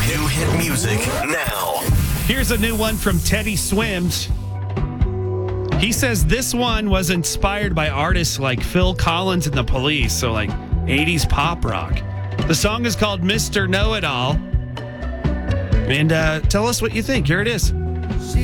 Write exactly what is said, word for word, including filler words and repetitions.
New hit music now. Here's a new one from Teddy Swims. He says this one was inspired by artists like Phil Collins and the Police, so like eighties pop rock. The song is called Mister Know-It-All. And uh, tell us what you think. Here it is.